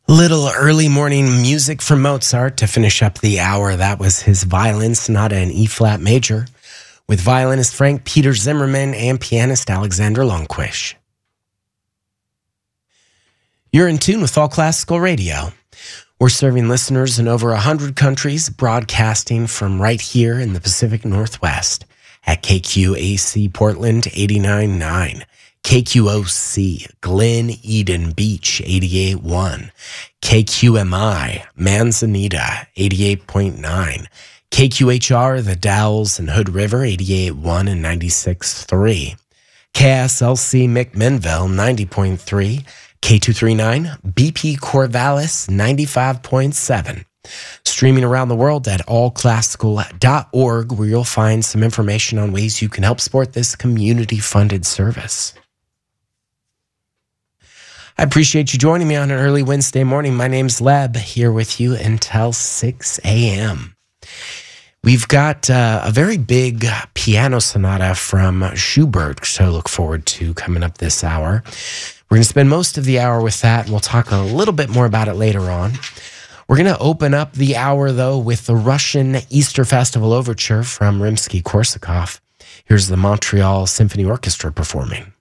Little early morning music from Mozart to finish up the hour. That was his violin sonata in E-flat major with violinist Frank Peter Zimmermann and pianist Alexander Longquish. You're in tune with All Classical Radio. We're serving listeners in over 100 countries, broadcasting from right here in the Pacific Northwest at KQAC Portland 89.9. KQOC, Glen Eden Beach, 88.1. KQMI, Manzanita, 88.9. KQHR, The Dalles and Hood River, 88.1 and 96.3. KSLC McMinnville, 90.3. K239, BP Corvallis, 95.7. Streaming around the world at allclassical.org, where you'll find some information on ways you can help support this community-funded service. I appreciate you joining me on an early Wednesday morning. My name's Leb, here with you until 6 a.m. We've got a very big piano sonata from Schubert to look forward to coming up this hour. We're going to spend most of the hour with that, and we'll talk a little bit more about it later on. We're going to open up the hour, though, with the Russian Easter Festival Overture from Rimsky-Korsakov. Here's the Montreal Symphony Orchestra performing.